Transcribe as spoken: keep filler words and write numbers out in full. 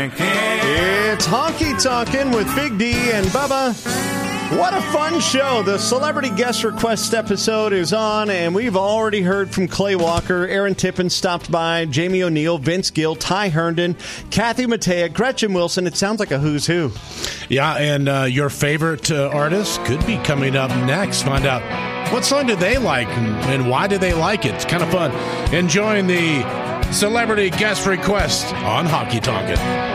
It's Honky Tonkin' with Big D and Bubba. What a fun show. The celebrity guest request episode is on, and we've already heard from Clay Walker. Aaron Tippin stopped by, Jamie O'Neill, Vince Gill, Ty Herndon, Kathy Mattea, Gretchen Wilson. It sounds like a who's who. Yeah, and uh, your favorite uh, artist could be coming up next. Find out what song did they like and, and why did they like it. It's kind of fun. Enjoying the celebrity guest request on Honky Tonkin'.